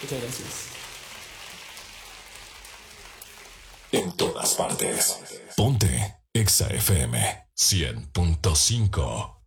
Muchas gracias. En todas partes. Ponte Exa FM 100.5.